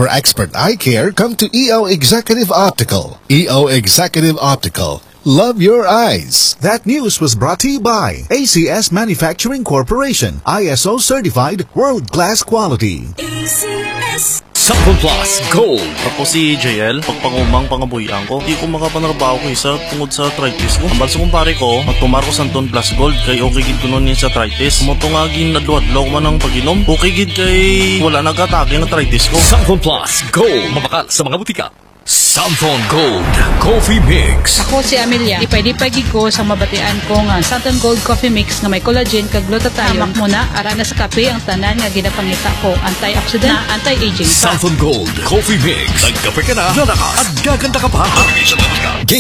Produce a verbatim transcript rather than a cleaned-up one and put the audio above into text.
For expert eye care, come to E O Executive Optical. E O Executive Optical. Love your eyes. That news was brought to you by A C S Manufacturing Corporation, I S O certified world-class quality. A C S Sample Plus Gold. Ako si J L, pagpangumang pangabuyan ko, di ko makapanarbaho ko isa tungod sa arthritis ko. Ang balso kong pare ko, magtumar ko Santon Plus Gold, kay okay gid ko nun yun sa arthritis. Mutungagin na duwadlaw man ang pag-inom, okay gid kay wala nag-atake ng arthritis ko. Sample Plus Gold. Mabakal sa mga butika. Santon Gold Coffee Mix. Ako si Amelia. Ipay-dipay ko sa mabatian ko nga Santon Gold Coffee Mix nga may collagen kag glutathione. Hamak muna ara na sa kape ang tanan nga ginapangita ko, antioxidant na anti-aging pa. Santon Gold Coffee Mix. Nagkape ka na, lalakas at gaganda ka pa. Sa mga butika.